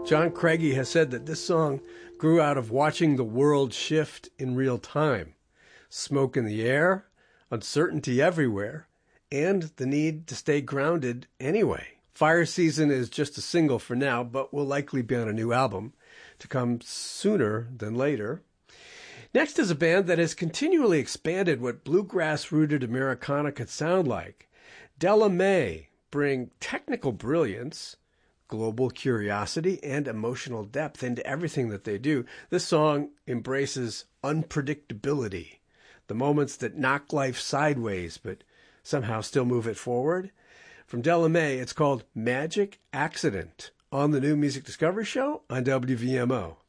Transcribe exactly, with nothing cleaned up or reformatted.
John Craigie has said that this song grew out of watching the world shift in real time. Smoke in the air, uncertainty everywhere, and the need to stay grounded anyway. Fire Season is just a single for now, but will likely be on a new album to come sooner than later. Next is a band that has continually expanded what bluegrass-rooted Americana could sound like. Della Mae bring technical brilliance, global curiosity, and emotional depth into everything that they do. This song embraces unpredictability, the moments that knock life sideways but somehow still move it forward. From Della Mae, it's called Magic Accident on the New Music Discovery Show on W V M O.